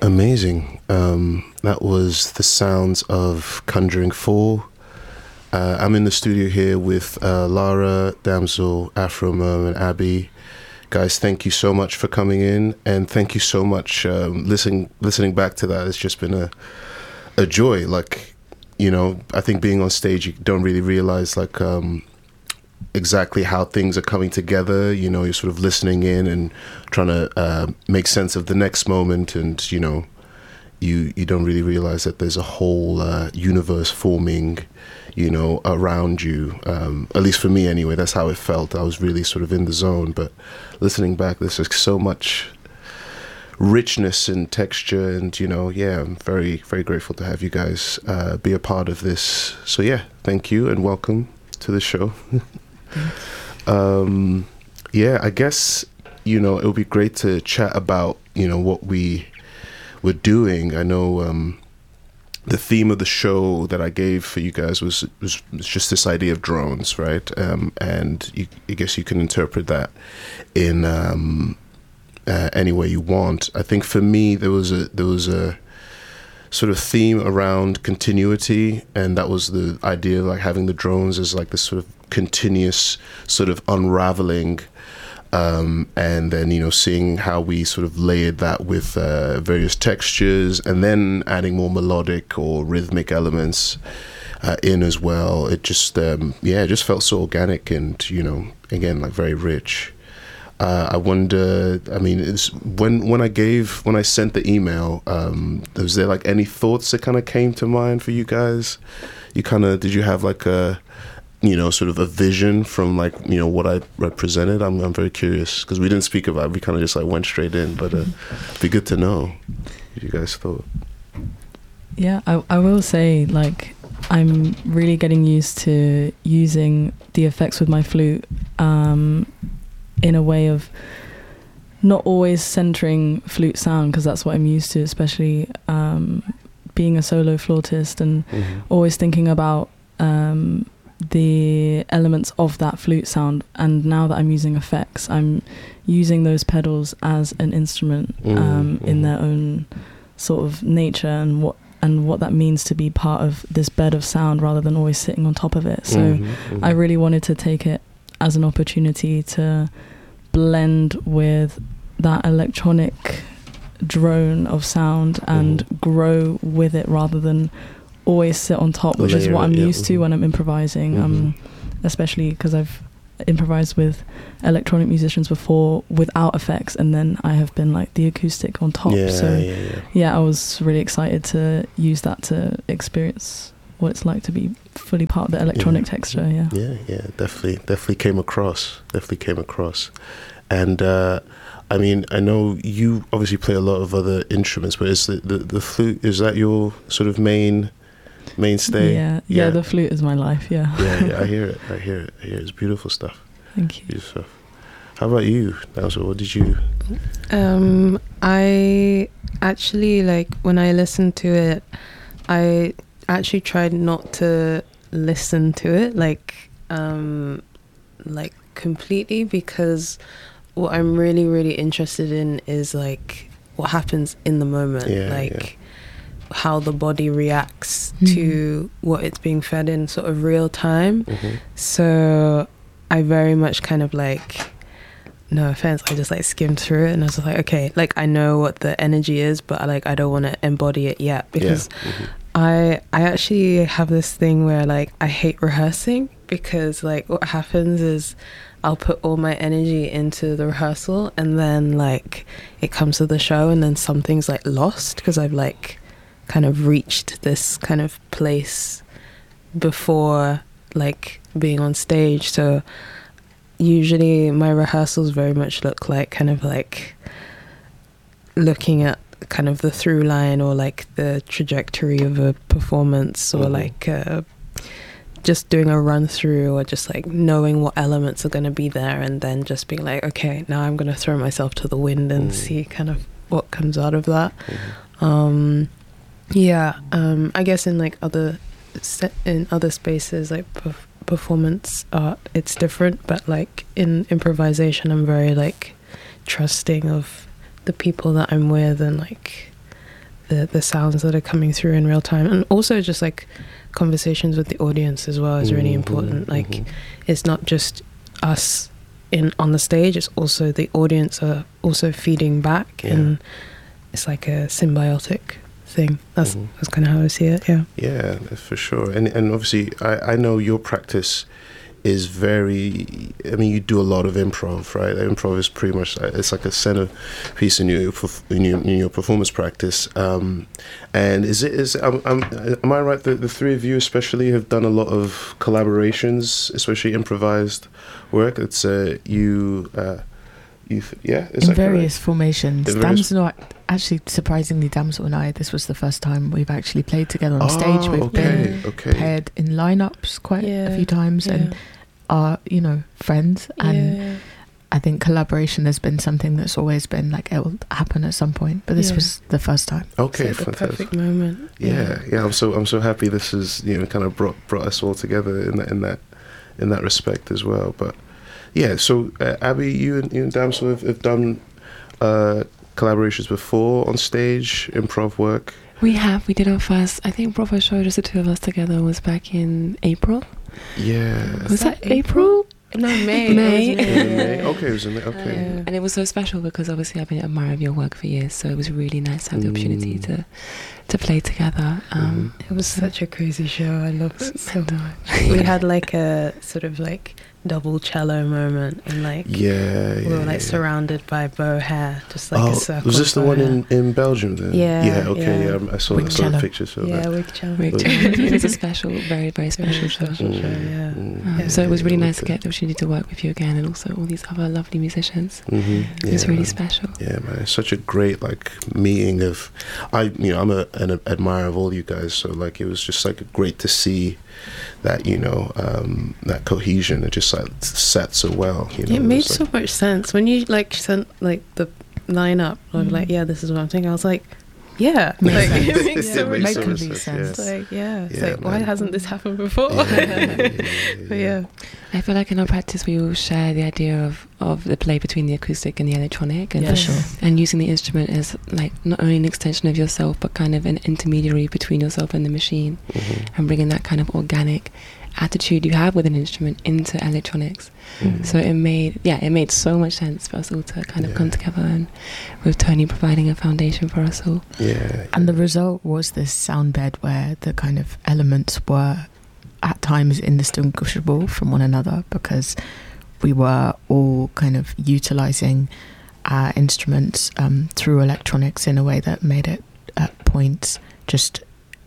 Amazing. That was the sounds of Conjuring 4. I'm in the studio here with Lara, Damsel, Afro Mo, and Abby. Guys, thank you so much for coming in, and thank you so much listening back to that. It's just been a joy. Like, you know, I think being on stage, you don't really realize like exactly how things are coming together. You know, you're sort of listening in and trying to make sense of the next moment, and you know, you don't really realize that there's a whole universe forming, you know, around you. At least for me anyway, that's how it felt. I was really sort of in the zone. But listening back, there's just so much richness and texture, and you know, yeah, I'm very, very grateful to have you guys be a part of this. So yeah, thank you and welcome to the show. Yeah, I guess, you know, it would be great to chat about, you know, what we were doing. I know the theme of the show that I gave for you guys was just this idea of drones, right? And I guess you can interpret that in any way you want. I think for me there was a sort of theme around continuity, and that was the idea of like having the drones as like this sort of continuous sort of unraveling, and then, you know, seeing how we sort of layered that with various textures, and then adding more melodic or rhythmic elements in as well. It just it just felt so organic and, you know, again, like very rich. I wonder, I mean, when I sent the email, was there like any thoughts that kind of came to mind for you guys? Did you have like a, you know, sort of a vision from like, you know, what I represented? I'm very curious because we didn't speak about it. We kind of just like went straight in, but it'd be good to know what you guys thought. Yeah, I will say, like, I'm really getting used to using the effects with my flute in a way of not always centering flute sound, because that's what I'm used to, especially being a solo flautist, and always thinking about the elements of that flute sound. And now that I'm using effects, I'm using those pedals as an instrument in their own sort of nature, and what that means to be part of this bed of sound rather than always sitting on top of it. So I really wanted to take it as an opportunity to blend with that electronic drone of sound and grow with it rather than always sit on top, which is what I'm used to when I'm improvising, especially because I've improvised with electronic musicians before without effects, and then I have been like the acoustic on top. I was really excited to use that to experience what it's like to be fully part of the electronic texture. Definitely came across. And I mean, I know you obviously play a lot of other instruments, but is the flute, is that your sort of mainstay? Yeah, the flute is my life. Yeah, I hear it. It's beautiful stuff. Thank you. Beautiful stuff. How about you, Damsel? What did you? I actually, like, when I listened to it, I actually tried not to listen to it like completely, because what I'm really, really interested in is like what happens in the moment, how the body reacts to what it's being fed in sort of real time. So I very much kind of like, no offense, I just like skimmed through it, and I was like, okay, like I know what the energy is, but I don't want to embody it yet, because I actually have this thing where like I hate rehearsing, because like what happens is I'll put all my energy into the rehearsal, and then like it comes to the show, and then something's like lost because I've like kind of reached this kind of place before like being on stage. So usually my rehearsals very much look like kind of like looking at kind of the through line, or like the trajectory of a performance, or like just doing a run through, or just like knowing what elements are going to be there, and then just being like, okay, now I'm going to throw myself to the wind and see kind of what comes out of that. I guess in like other spaces like performance art, it's different, but like in improvisation I'm very like trusting of the people that I'm with, and like the sounds that are coming through in real time, and also just like conversations with the audience as well is really important. Like it's not just us on the stage, it's also the audience are also feeding back, and it's like a symbiotic thing. That's kind of how I see it. Yeah, for sure. And obviously I know your practice is very, I mean, you do a lot of improv, right? Improv is pretty much, it's like a centerpiece in your performance practice. And am I right that the three of you especially have done a lot of collaborations, especially improvised work? It's in various formations. Damsel, actually, surprisingly, Damsel and I, this was the first time we've actually played together on stage. We've been paired in lineups quite a few times, and are, friends. And I think collaboration has been something that's always been like, it will happen at some point, but this was the first time. Okay, so fantastic. The perfect moment. Yeah. I'm so happy this is kind of brought us all together in that respect as well. But yeah, so Abby, you and Damsel have done collaborations before on stage, improv work. We did our first, I think Bravo show, just the two of us together, was back in April. Yeah. Was that April? No, May. May. Okay, it was in May. Okay. And it was so special because obviously I've been admiring your work for years, so it was really nice to have the opportunity to play together. It was such a crazy show. I loved it so much. We had like a sort of like double cello moment, and like we were like surrounded by bow hair, just like a circle. Was this the one in Belgium then? I saw the pictures of that. Wig cello. It was a special, very, very special show. So it was really nice to get the opportunity to work with you again, and also all these other lovely musicians. It was really special. Yeah, man, it's such a great like meeting of, I'm an admirer of all you guys, so like it was just like great to see that that cohesion. It just like sat so well. It made so much sense when you like sent like the lineup. I was like, this is what I'm thinking. I was like, it makes so much sense. It's like, why hasn't this happened before? But I feel like in our practice we all share the idea of the play between the acoustic and the electronic, and and using the instrument as like not only an extension of yourself but kind of an intermediary between yourself and the machine, and bringing that kind of organic attitude you have with an instrument into electronics. So it made so much sense for us all to kind of come together, and with Tony providing a foundation for us all. And the result was this sound bed where the kind of elements were at times indistinguishable from one another, because we were all kind of utilizing our instruments through electronics in a way that made it at points just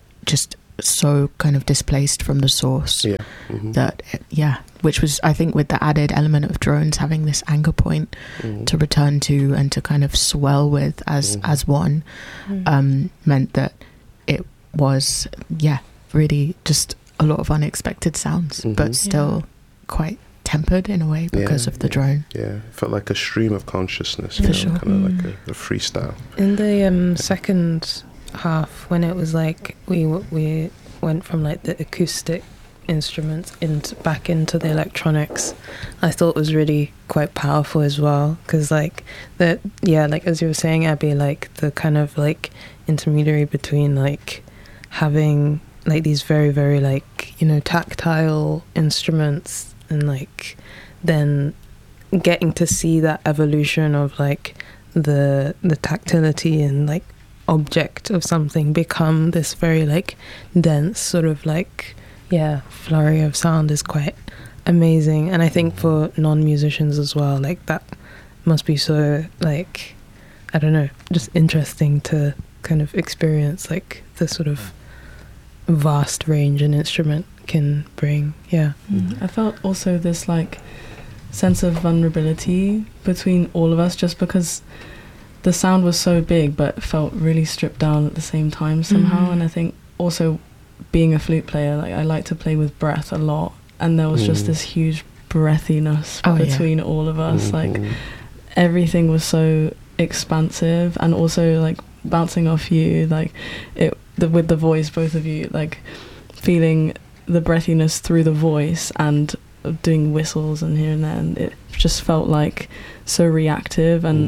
so kind of displaced from the source that which was, I think, with the added element of drones having this anchor point to return to and to kind of swell with as one, meant that it was really just a lot of unexpected sounds, but still quite tempered in a way because of the drone. It felt like a stream of consciousness, for sure. Kind of like a freestyle. In the second half, when it was like we went from like the acoustic instruments back into the electronics, I thought was really quite powerful as well, because like like as you were saying, Abby, like the kind of like intermediary between like having like these very, very like tactile instruments, and like then getting to see that evolution of like the tactility and like object of something become this very like dense sort of like flurry of sound is quite amazing. And I think for non-musicians as well, like that must be so like, I don't know, just interesting to kind of experience like the sort of vast range an instrument can bring. I felt also this like sense of vulnerability between all of us, just because the sound was so big but felt really stripped down at the same time somehow. And I think also being a flute player, like I like to play with breath a lot, and there was just this huge breathiness between all of us. Like everything was so expansive, and also like bouncing off you, like with the voice, both of you, like feeling the breathiness through the voice and doing whistles and here and there, and it just felt like so reactive, and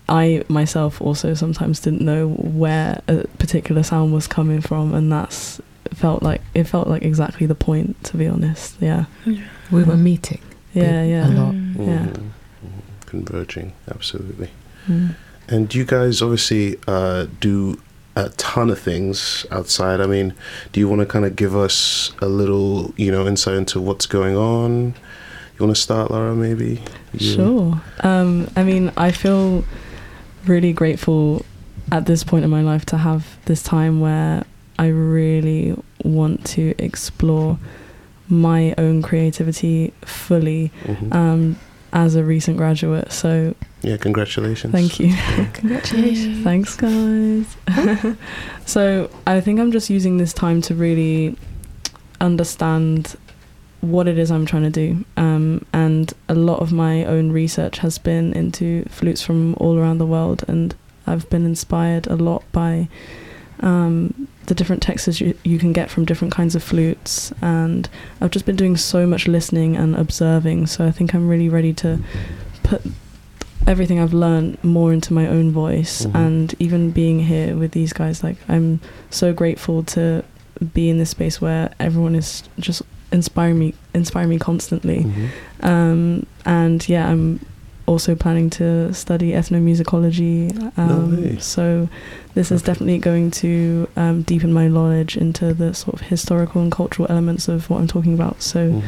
I myself also sometimes didn't know where a particular sound was coming from, and it felt like exactly the point, to be honest. Yeah. We were meeting. Yeah. A lot. Yeah. Converging, absolutely. And you guys obviously do a ton of things outside. I mean, do you want to kind of give us a little, insight into what's going on? You want to start, Lara, maybe? Sure. I mean, I feel really grateful at this point in my life to have this time where I really want to explore my own creativity fully, as a recent graduate. So yeah, congratulations. Thank you. Congratulations. Thanks, guys. So I think I'm just using this time to really understand what it is I'm trying to do, and a lot of my own research has been into flutes from all around the world, and I've been inspired a lot by the different textures you can get from different kinds of flutes, and I've just been doing so much listening and observing, so I think I'm really ready to put everything I've learned more into my own voice. And even being here with these guys, like, I'm so grateful to be in this space where everyone is just inspiring me constantly. And yeah, I'm also planning to study ethnomusicology, so this is definitely going to deepen my knowledge into the sort of historical and cultural elements of what I'm talking about. So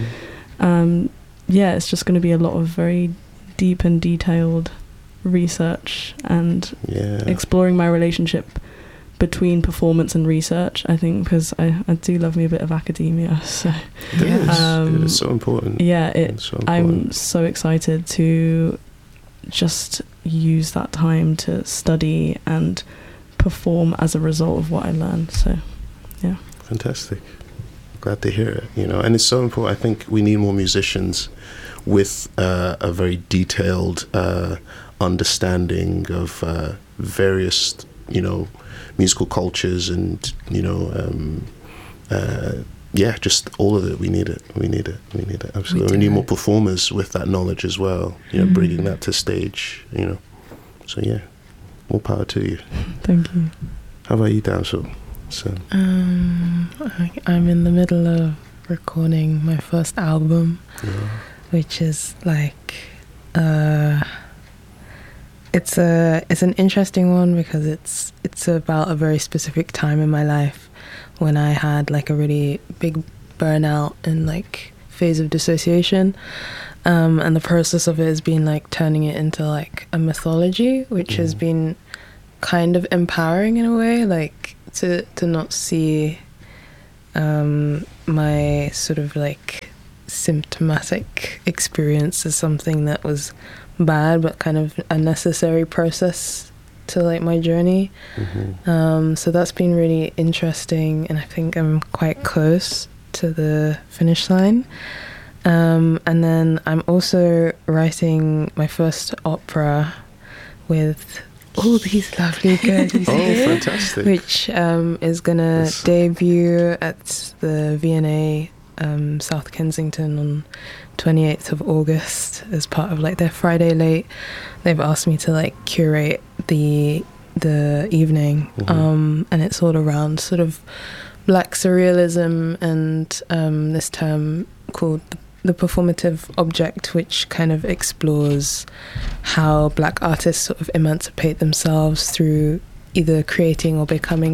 yeah, it's just going to be a lot of very deep and detailed research and exploring my relationship between performance and research, I think, because I do love me a bit of academia. So it is so important. Yeah, it's so important. I'm so excited to just use that time to study and perform as a result of what I learned. So yeah, fantastic. Glad to hear it. And it's so important. I think we need more musicians with a very detailed understanding of various musical cultures and just all of it. We need it absolutely. We need more performers with that knowledge as well, bringing that to stage, so yeah, more power to you. Thank you. How about you, Damsel? So I'm in the middle of recording my first album, which is like it's an interesting one because it's about a very specific time in my life when I had like a really big burnout and like phase of dissociation, and the process of it has been like turning it into like a mythology, which has been kind of empowering in a way, like to not see my sort of like symptomatic experience as something that was bad, but kind of a necessary process to like my journey. So that's been really interesting, and I think I'm quite close to the finish line. And then I'm also writing my first opera with all these lovely girls. Fantastic. Which is gonna debut at the V&A South Kensington on 28th of August as part of like their Friday late. They've asked me to like curate the evening, and it's all around sort of Black surrealism and this term called the performative object, which kind of explores how Black artists sort of emancipate themselves through either creating or becoming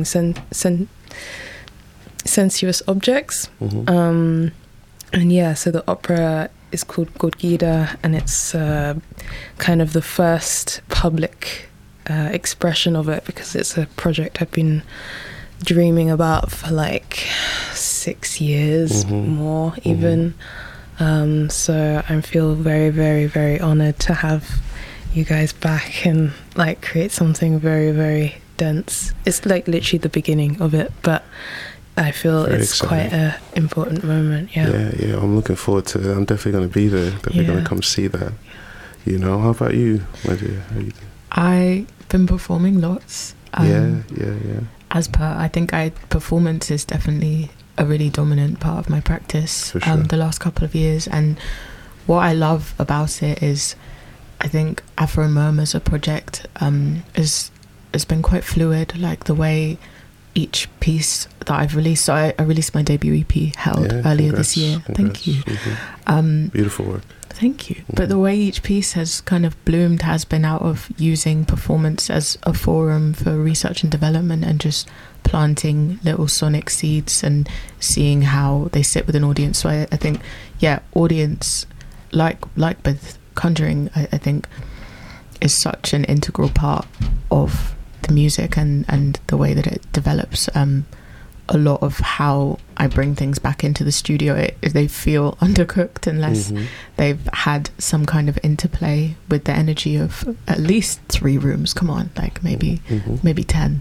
sensuous objects. And yeah, so the opera is called Gorgida, and it's kind of the first public expression of it, because it's a project I've been dreaming about for like 6 years more even. So I feel very, very, very honored to have you guys back and like create something very, very dense. It's like literally the beginning of it, but I feel very it's exciting. Quite a important moment. Yeah, I'm looking forward to it. I'm definitely going to be there. Definitely going to come see that. How about you, my dear? How you doing? I've been performing lots. Yeah. As per, I think performance is definitely a really dominant part of my practice. For sure. The last couple of years, and what I love about it is I think Afro Murmur as a project has been quite fluid, like the way each piece that I've released. So I released my debut EP, Held, earlier this year. Thank you. Beautiful work. Thank you. But the way each piece has kind of bloomed has been out of using performance as a forum for research and development, and just planting little sonic seeds and seeing how they sit with an audience. So I think, audience, like with Conjuring, I think is such an integral part of the music and the way that it develops. A lot of how I bring things back into the studio, they feel undercooked unless they've had some kind of interplay with the energy of at least 3 rooms. Come on, like maybe 10.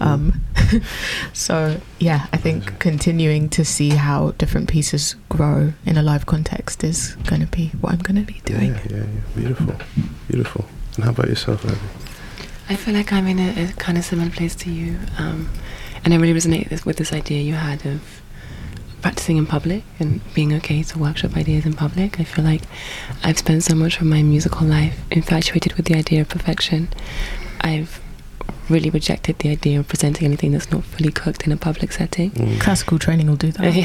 So yeah, I think continuing to see how different pieces grow in a live context is going to be what I'm going to be doing. Yeah. Beautiful. And how about yourself, Abby? I feel like I'm in a kind of similar place to you. And I really resonate with this idea you had of practicing in public and being okay to workshop ideas in public. I feel like I've spent so much of my musical life infatuated with the idea of perfection. I've really rejected the idea of presenting anything that's not fully cooked in a public setting. Classical training will do that.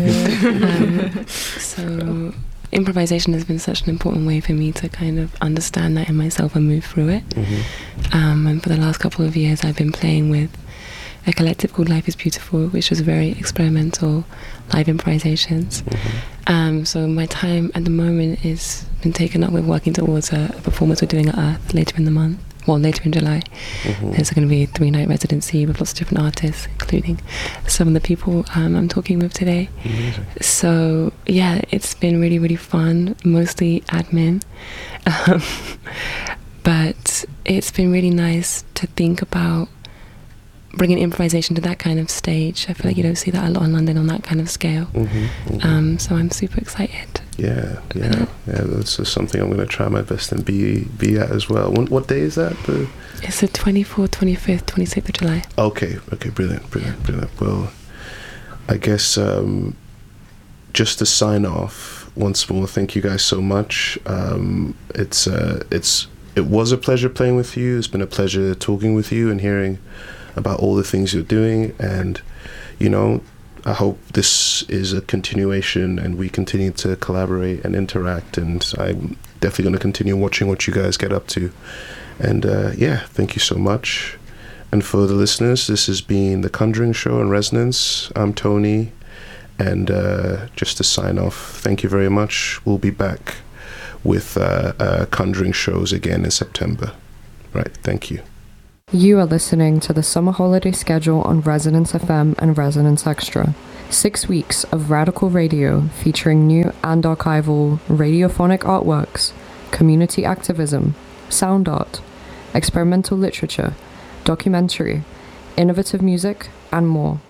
So improvisation has been such an important way for me to kind of understand that in myself and move through it. And for the last couple of years I've been playing with a collective called Life is Beautiful, which was very experimental live improvisations. So my time at the moment is been taken up with working towards a performance we're doing at Earth later in the month. Well, later in July. There's going to be a 3-night residency with lots of different artists, including some of the people I'm talking with today. So yeah, it's been really, really fun, mostly admin. But it's been really nice to think about bringing improvisation to that kind of stage. I feel like you don't see that a lot in London on that kind of scale. So I'm super excited. Yeah, that's something I'm going to try my best and be at as well. What day is that? It's the 24th, 25th, 26th of July. Okay, brilliant. Well, I guess just to sign off once more, thank you guys so much. It was a pleasure playing with you. It's been a pleasure talking with you and hearing about all the things you're doing, and I hope this is a continuation and we continue to collaborate and interact, and I'm definitely going to continue watching what you guys get up to. And thank you so much. And for the listeners, this has been The Conjuring Show on Resonance. I'm Tony, and just to sign off, thank you very much. We'll be back with Conjuring shows again in September. Right, thank you. You are listening to the summer holiday schedule on Resonance FM and Resonance Extra. 6 weeks of radical radio featuring new and archival radiophonic artworks, community activism, sound art, experimental literature, documentary, innovative music, and more.